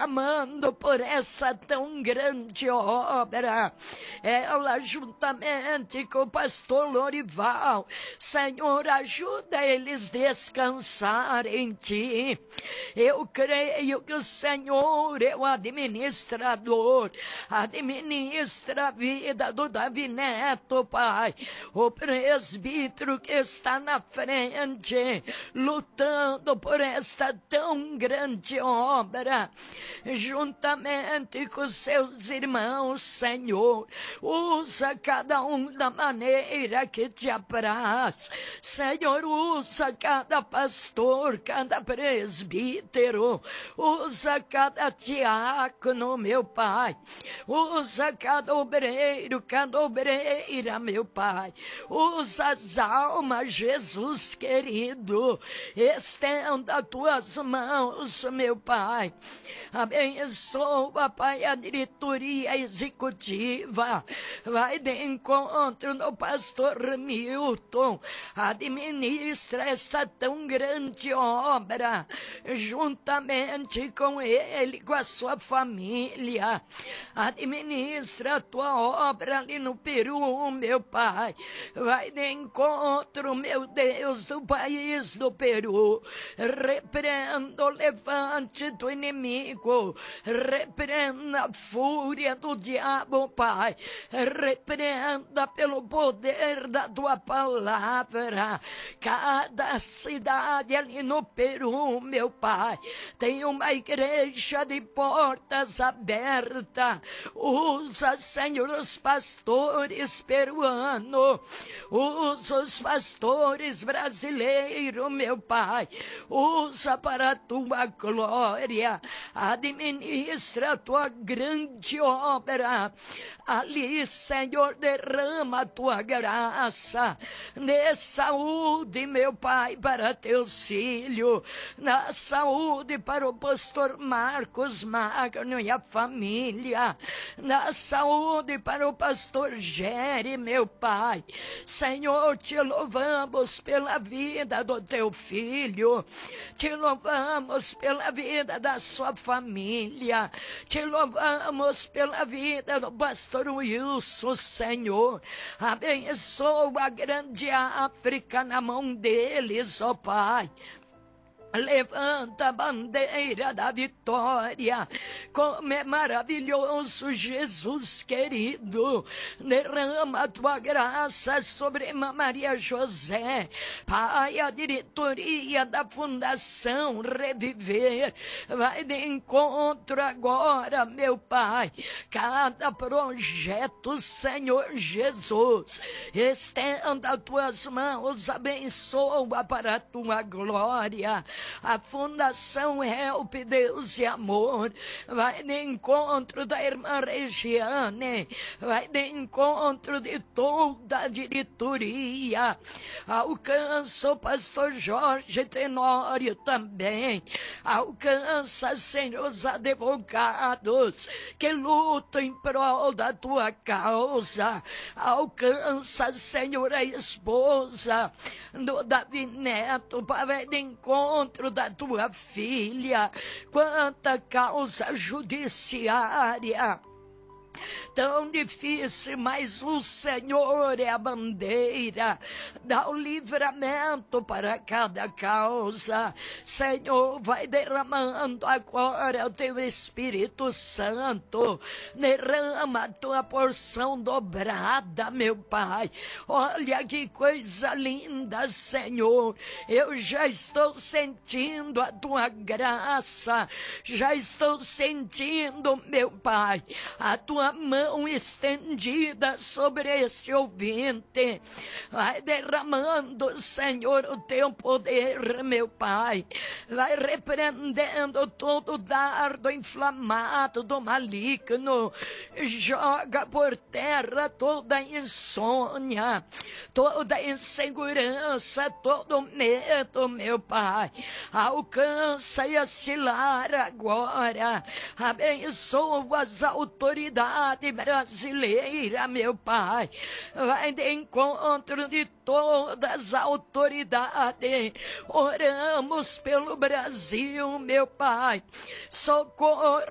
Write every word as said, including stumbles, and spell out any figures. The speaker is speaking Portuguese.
clamando por essa tão grande obra. Ela, juntamente com o pastor Lorival, Senhor, ajuda eles a descansar em Ti. Eu creio que o Senhor é o administrador, administra a vida do Davi Neto, Pai, o presbítero que está na frente, lutando por esta tão grande obra, juntamente com seus irmãos, Senhor. Usa cada um da maneira que Te apraz. Senhor, usa cada pastor, cada presbítero, usa cada diácono, meu Pai, usa cada obreiro, cada obreira, meu Pai, usa as almas, Jesus querido, estenda as Tuas mãos, meu Pai, abençoa, Pai, a diretoria executiva, vai de encontro no pastor Milton, administra esta tão grande obra, juntamente com ele, com a sua família, administra a Tua obra ali no Peru, meu Pai, vai de encontro, meu Deus, do país do Peru, repreenda o levante do inimigo, repreenda a fúria do diabo, Pai, repreenda pelo poder da Tua palavra, cada cidade ali no Peru, meu Pai, tem uma igreja de portas abertas, usa, Senhor, os pastores peruanos, usa os pastores brasileiros, meu Pai, usa para a Tua glória, administra a Tua grande obra, ali, Senhor, derrama a Tua graça, dê saúde, meu Pai, para Teus filhos, na saúde para o pastor Marcos Magno e a família, na saúde para o pastor Gere, meu Pai. Senhor, Te louvamos pela vida do Teu filho, Te louvamos pela vida da sua família, Te louvamos pela vida do pastor Wilson, Senhor. Abençoa a grande África na mão deles, ó Pai. Levanta a bandeira da vitória, como é maravilhoso, Jesus querido, derrama a Tua graça sobre Irmã Maria José, Pai, a diretoria da Fundação Reviver, vai de encontro agora, meu Pai, cada projeto, Senhor Jesus, estenda as Tuas mãos, abençoa para a Tua glória. A Fundação Help Deus e Amor vai de encontro da irmã Regiane, vai de encontro de toda a diretoria, alcança o pastor Jorge Tenório também, alcança, Senhor, os advogados que lutam em prol da Tua causa, alcança, Senhor, a esposa do Davi Neto, vai de encontro da Tua filha, quanta causa judiciária tão difícil, mas o Senhor é a bandeira, dá o livramento para cada causa. Senhor, vai derramando agora o Teu Espírito Santo, derrama a Tua porção dobrada, meu Pai. Olha que coisa linda, Senhor, eu já estou sentindo a Tua graça, já estou sentindo, meu Pai, a Tua mão estendida sobre este ouvinte, vai derramando, Senhor, o Teu poder, meu Pai, vai repreendendo todo dardo inflamado do maligno, joga por terra toda insônia, toda insegurança, todo medo, meu Pai, alcança e acilar agora, abençoa as autoridades brasileira, meu Pai, vai de encontro de todas as autoridades, oramos pelo Brasil, meu Pai, socorro